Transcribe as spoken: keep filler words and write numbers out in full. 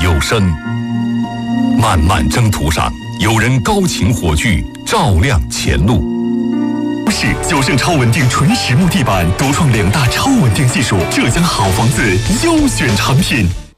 又深。漫漫征途上，有人高擎火炬，照亮前路。 是九盛超稳定纯实木地板，独创两大超稳定技术，浙江好房子优选产品。